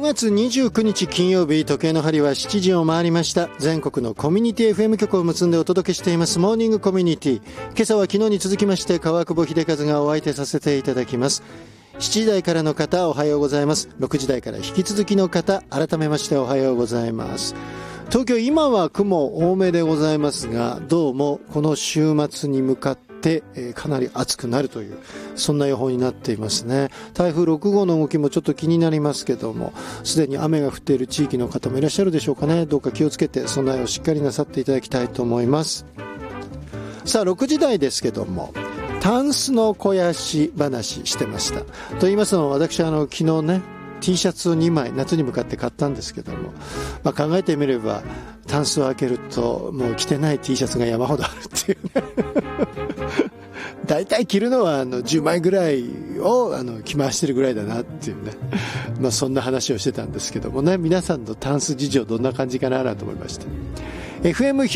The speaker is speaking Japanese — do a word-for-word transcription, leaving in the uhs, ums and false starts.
がつにじゅうくにち金曜日、時計の針はしちじを回りました。全国のコミュニティ エフエム 局を結んでお届けしていますモーニングコミュニティ。今朝は昨日に続きまして川久保秀和がお相手させていただきます。しちじ台からの方おはようございます。ろくじ台から引き続きの方改めましておはようございます。東京今は雲多めでございますが、どうもこの週末に向かって、えー、かなり暑くなるというそんな予報になっていますね。台風ろく号の動きもちょっと気になりますけども、すでに雨が降っている地域の方もいらっしゃるでしょうかね。どうか気をつけて備えをしっかりなさっていただきたいと思います。さあろくじ台ですけども、タンスの肥やし話してました。と言いますのは、私あの昨日ね T シャツをにまい夏に向かって買ったんですけども、まあ、考えてみればタンスを開けるともう着てない T シャツが山ほどあるっていうねだいたい着るのはあのじゅうまいぐらいをあの着回してるぐらいだなっていうね、まあ、そんな話をしてたんですけどもね、皆さんのタンス事情どんな感じかなと思いました。 エフエム